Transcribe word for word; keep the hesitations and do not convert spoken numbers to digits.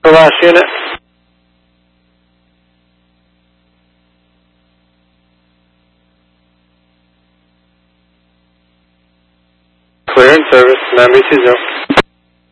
Glass unit. Clear in service, nine B two zero.